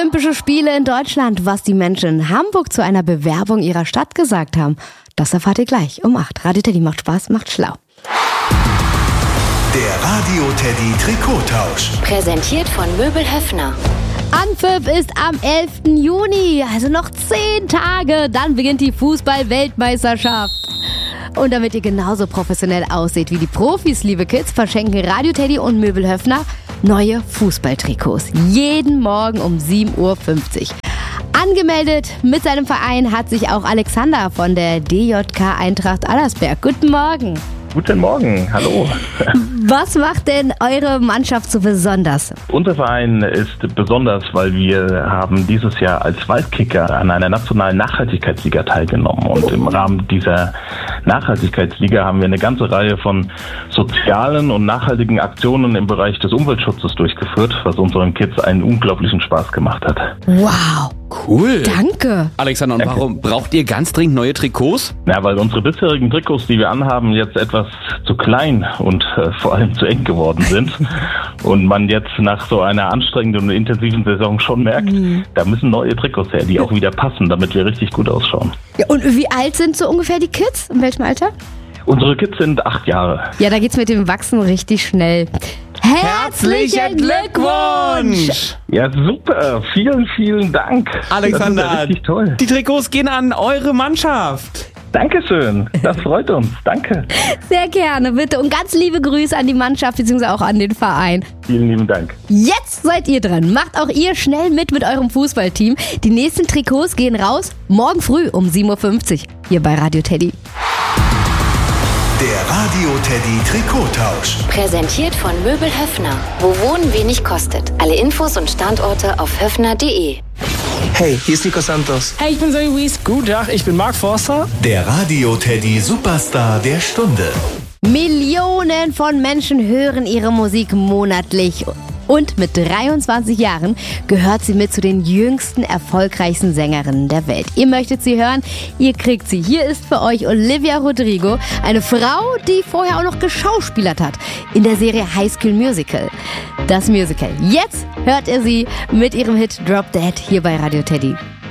Olympische Spiele in Deutschland, was die Menschen in Hamburg zu einer Bewerbung ihrer Stadt gesagt haben. Das erfahrt ihr gleich um 8. Radio Teddy macht Spaß, macht schlau. Der Radio Teddy Trikottausch. Präsentiert von Möbel Höffner. Anpfiff ist am 11. Juni, also noch 10 Tage, dann beginnt die Fußball-Weltmeisterschaft. Und damit ihr genauso professionell aussieht wie die Profis, liebe Kids, verschenken Radio Teddy und Möbel Höffner neue Fußballtrikots. Jeden Morgen um 7:50 Uhr. Angemeldet mit seinem Verein hat sich auch Alexander von der DJK Eintracht Allersberg. Guten Morgen. Guten Morgen, hallo. Was macht denn eure Mannschaft so besonders? Unser Verein ist besonders, weil wir haben dieses Jahr als Waldkicker an einer nationalen Nachhaltigkeitsliga teilgenommen. Und im Rahmen dieser Nachhaltigkeitsliga haben wir eine ganze Reihe von sozialen und nachhaltigen Aktionen im Bereich des Umweltschutzes durchgeführt, was unseren Kids einen unglaublichen Spaß gemacht hat. Wow. Cool. Danke. Alexander, und warum braucht ihr ganz dringend neue Trikots? Ja, weil unsere bisherigen Trikots, die wir anhaben, jetzt etwas zu klein und vor allem zu eng geworden sind. Und man jetzt nach so einer anstrengenden und intensiven Saison schon merkt, da müssen neue Trikots her, die auch wieder passen, damit wir richtig gut ausschauen. Ja, und wie alt sind so ungefähr die Kids? In welchem Alter? Unsere Kids sind 8 Jahre. Ja, da geht's mit dem Wachsen richtig schnell. Herzlichen Glückwunsch! Ja, super. Vielen, vielen Dank. Alexander, das ist ja richtig toll. Die Trikots gehen an eure Mannschaft. Dankeschön. Das freut uns. Danke. Sehr gerne, bitte. Und ganz liebe Grüße an die Mannschaft bzw. auch an den Verein. Vielen lieben Dank. Jetzt seid ihr dran. Macht auch ihr schnell mit eurem Fußballteam. Die nächsten Trikots gehen raus morgen früh um 7:50 Uhr hier bei Radio Teddy. Der Radio Teddy Trikottausch. Präsentiert von Möbel Höffner. Wo Wohnen wenig kostet. Alle Infos und Standorte auf höffner.de. Hey, hier ist Nico Santos. Hey, ich bin Zoe Wies. Guten Tag, ich bin Marc Forster. Der Radio Teddy Superstar der Stunde. Millionen von Menschen hören ihre Musik monatlich. Und mit 23 Jahren gehört sie mit zu den jüngsten, erfolgreichsten Sängerinnen der Welt. Ihr möchtet sie hören? Ihr kriegt sie. Hier ist für euch Olivia Rodrigo, eine Frau, die vorher auch noch geschauspielert hat in der Serie High School Musical. Das Musical. Jetzt hört ihr sie mit ihrem Hit Drop Dead hier bei Radio Teddy.